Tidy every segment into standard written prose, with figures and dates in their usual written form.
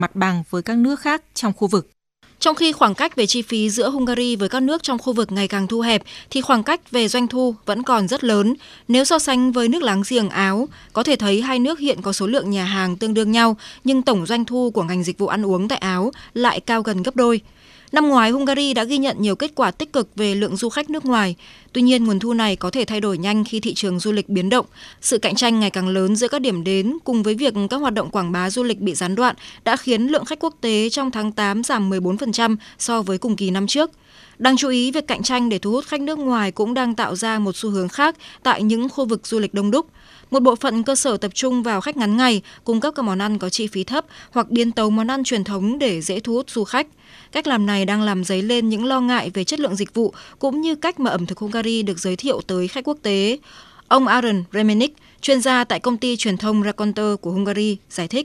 mặt bằng với các nước khác trong khu vực. Trong khi khoảng cách về chi phí giữa Hungary với các nước trong khu vực ngày càng thu hẹp, thì khoảng cách về doanh thu vẫn còn rất lớn. Nếu so sánh với nước láng giềng Áo, có thể thấy hai nước hiện có số lượng nhà hàng tương đương nhau, nhưng tổng doanh thu của ngành dịch vụ ăn uống tại Áo lại cao gần gấp đôi. Năm ngoái, Hungary đã ghi nhận nhiều kết quả tích cực về lượng du khách nước ngoài. Tuy nhiên, nguồn thu này có thể thay đổi nhanh khi thị trường du lịch biến động. Sự cạnh tranh ngày càng lớn giữa các điểm đến cùng với việc các hoạt động quảng bá du lịch bị gián đoạn đã khiến lượng khách quốc tế trong tháng 8 giảm 14% so với cùng kỳ năm trước. Đáng chú ý, việc cạnh tranh để thu hút khách nước ngoài cũng đang tạo ra một xu hướng khác tại những khu vực du lịch đông đúc. Một bộ phận cơ sở tập trung vào khách ngắn ngày, cung cấp các món ăn có chi phí thấp hoặc biến tấu món ăn truyền thống để dễ thu hút du khách. Cách làm này đang làm dấy lên những lo ngại về chất lượng dịch vụ cũng như cách mà ẩm thực Hungary được giới thiệu tới khách quốc tế. Ông Aaron Remenik, chuyên gia tại công ty truyền thông Raconter của Hungary, giải thích.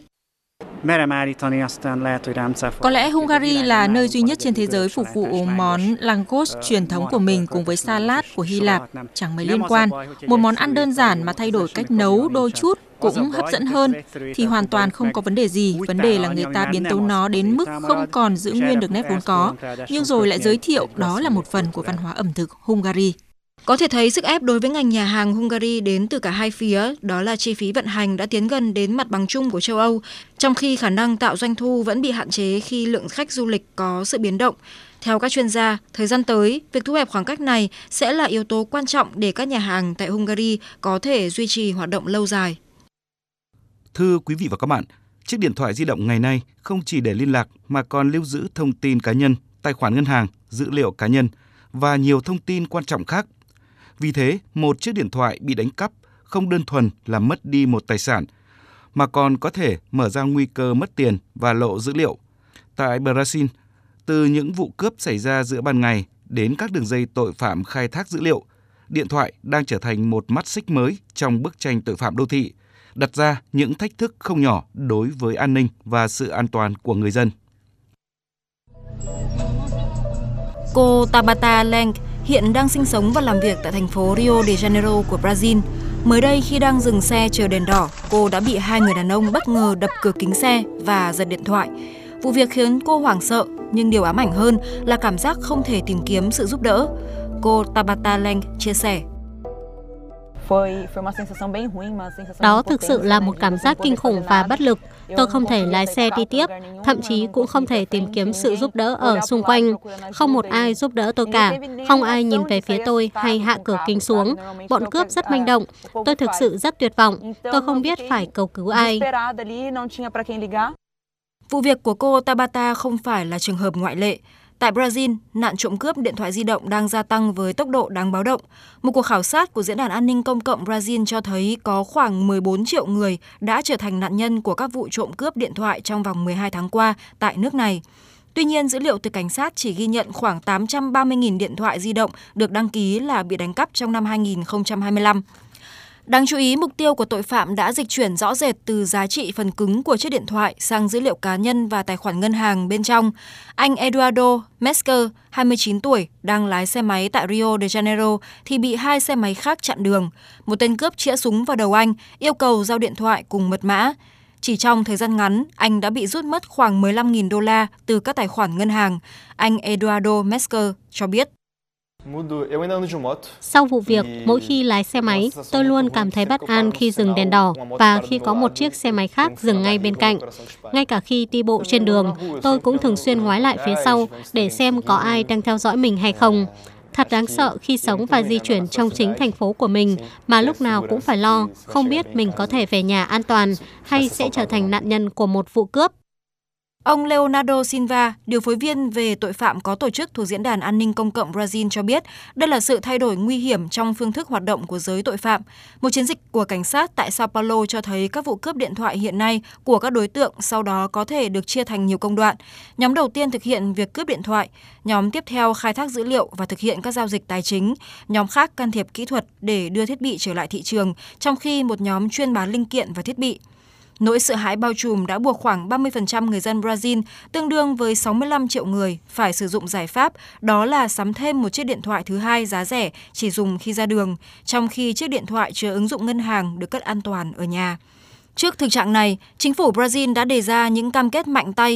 Có lẽ Hungary là nơi duy nhất trên thế giới phục vụ món langos truyền thống của mình cùng với salad của Hy Lạp. Chẳng mấy liên quan, một món ăn đơn giản mà thay đổi cách nấu đôi chút cũng hấp dẫn hơn thì hoàn toàn không có vấn đề gì. Vấn đề là người ta biến tấu nó đến mức không còn giữ nguyên được nét vốn có, nhưng rồi lại giới thiệu đó là một phần của văn hóa ẩm thực Hungary. Có thể thấy sức ép đối với ngành nhà hàng Hungary đến từ cả hai phía, đó là chi phí vận hành đã tiến gần đến mặt bằng chung của châu Âu, trong khi khả năng tạo doanh thu vẫn bị hạn chế khi lượng khách du lịch có sự biến động. Theo các chuyên gia, thời gian tới, việc thu hẹp khoảng cách này sẽ là yếu tố quan trọng để các nhà hàng tại Hungary có thể duy trì hoạt động lâu dài. Thưa quý vị và các bạn, chiếc điện thoại di động ngày nay không chỉ để liên lạc mà còn lưu giữ thông tin cá nhân, tài khoản ngân hàng, dữ liệu cá nhân và nhiều thông tin quan trọng khác. Vì thế, một chiếc điện thoại bị đánh cắp không đơn thuần là mất đi một tài sản, mà còn có thể mở ra nguy cơ mất tiền và lộ dữ liệu. Tại Brazil, từ những vụ cướp xảy ra giữa ban ngày đến các đường dây tội phạm khai thác dữ liệu, điện thoại đang trở thành một mắt xích mới trong bức tranh tội phạm đô thị, đặt ra những thách thức không nhỏ đối với an ninh và sự an toàn của người dân. Cô Tabata Lenk hiện đang sinh sống và làm việc tại thành phố Rio de Janeiro của Brazil. Mới đây khi đang dừng xe chờ đèn đỏ, cô đã bị hai người đàn ông bất ngờ đập cửa kính xe và giật điện thoại. Vụ việc khiến cô hoảng sợ, nhưng điều ám ảnh hơn là cảm giác không thể tìm kiếm sự giúp đỡ. Cô Tabata Lenk chia sẻ. Đó thực sự là một cảm giác kinh khủng và bất lực. Tôi không thể lái xe đi tiếp, thậm chí cũng không thể tìm kiếm sự giúp đỡ ở xung quanh. Không một ai giúp đỡ tôi cả, không ai nhìn về phía tôi hay hạ cửa kính xuống. Bọn cướp rất manh động, tôi thực sự rất tuyệt vọng, tôi không biết phải cầu cứu ai. Vụ việc của cô Tabata không phải là trường hợp ngoại lệ. Tại Brazil, nạn trộm cướp điện thoại di động đang gia tăng với tốc độ đáng báo động. Một cuộc khảo sát của Diễn đàn An ninh Công cộng Brazil cho thấy có khoảng 14 triệu người đã trở thành nạn nhân của các vụ trộm cướp điện thoại trong vòng 12 tháng qua tại nước này. Tuy nhiên, dữ liệu từ cảnh sát chỉ ghi nhận khoảng 830.000 điện thoại di động được đăng ký là bị đánh cắp trong năm 2025. Đáng chú ý, mục tiêu của tội phạm đã dịch chuyển rõ rệt từ giá trị phần cứng của chiếc điện thoại sang dữ liệu cá nhân và tài khoản ngân hàng bên trong. Anh Eduardo Mesker, 29 tuổi, đang lái xe máy tại Rio de Janeiro thì bị hai xe máy khác chặn đường. Một tên cướp chĩa súng vào đầu anh, yêu cầu giao điện thoại cùng mật mã. Chỉ trong thời gian ngắn, anh đã bị rút mất khoảng 15.000 đô la từ các tài khoản ngân hàng. Anh Eduardo Mesker cho biết. Sau vụ việc, mỗi khi lái xe máy, tôi luôn cảm thấy bất an khi dừng đèn đỏ và khi có một chiếc xe máy khác dừng ngay bên cạnh. Ngay cả khi đi bộ trên đường, tôi cũng thường xuyên ngoái lại phía sau để xem có ai đang theo dõi mình hay không. Thật đáng sợ khi sống và di chuyển trong chính thành phố của mình mà lúc nào cũng phải lo, không biết mình có thể về nhà an toàn hay sẽ trở thành nạn nhân của một vụ cướp. Ông Leonardo Silva, điều phối viên về tội phạm có tổ chức thuộc Diễn đàn An ninh Công cộng Brazil cho biết đây là sự thay đổi nguy hiểm trong phương thức hoạt động của giới tội phạm. Một chiến dịch của cảnh sát tại Sao Paulo cho thấy các vụ cướp điện thoại hiện nay của các đối tượng sau đó có thể được chia thành nhiều công đoạn. Nhóm đầu tiên thực hiện việc cướp điện thoại, nhóm tiếp theo khai thác dữ liệu và thực hiện các giao dịch tài chính, nhóm khác can thiệp kỹ thuật để đưa thiết bị trở lại thị trường, trong khi một nhóm chuyên bán linh kiện và thiết bị. Nỗi sợ hãi bao trùm đã buộc khoảng 30% người dân Brazil, tương đương với 65 triệu người, phải sử dụng giải pháp, đó là sắm thêm một chiếc điện thoại thứ hai giá rẻ chỉ dùng khi ra đường, trong khi chiếc điện thoại chứa ứng dụng ngân hàng được cất an toàn ở nhà. Trước thực trạng này, chính phủ Brazil đã đề ra những cam kết mạnh tay